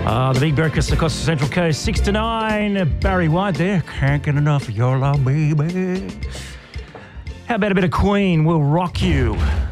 The big breakfast across the Central Coast, 6 to 9. Barry White there. Can't get enough of your love, baby. How about a bit of Queen? We'll rock you.